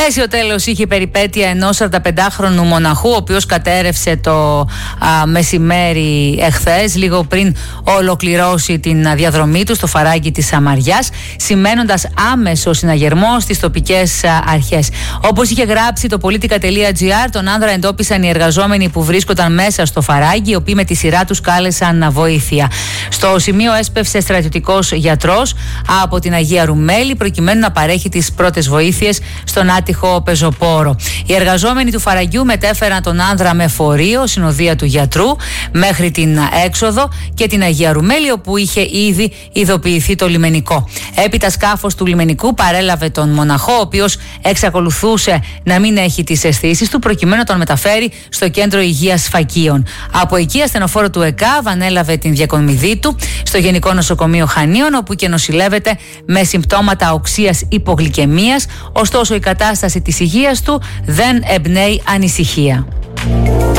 Αίσιο τέλος είχε η περιπέτεια ενός 45χρονου μοναχού, ο οποίος κατέρευσε το μεσημέρι εχθές, λίγο πριν ολοκληρώσει την διαδρομή του στο φαράγγι της Σαμαριάς, σημαίνοντας άμεσο συναγερμό στις τοπικές αρχές. Όπως είχε γράψει το politica.gr, τον άνδρα εντόπισαν οι εργαζόμενοι που βρίσκονταν μέσα στο φαράγγι, οι οποίοι με τη σειρά τους κάλεσαν βοήθεια. Στο σημείο έσπευσε στρατιωτικός γιατρός από την Αγία Ρουμέλη, προκειμένου να παρέχει τις πρώτες βοήθειες στον άτυχο πεζοπόρο. Οι εργαζόμενοι του φαραγγιού μετέφεραν τον άνδρα με φορείο, συνοδεία του γιατρού, μέχρι την έξοδο και την Αγία Ρουμέλη, όπου είχε ήδη ειδοποιηθεί το λιμενικό. Έπειτα σκάφος του λιμενικού παρέλαβε τον μοναχό, ο οποίος εξακολουθούσε να μην έχει τις αισθήσεις του, προκειμένου να τον μεταφέρει στο κέντρο υγείας Φακίων. Από εκεί, ασθενοφόρο του ΕΚΑΒ ανέλαβε την διακομιδή του στο Γενικό Νοσοκομείο Χανίων, όπου και νοσηλεύεται με συμπτώματα οξείας υπογλυκαιμίας. Ωστόσο, η κατάσταση της υγείας του δεν εμπνέει ανησυχία.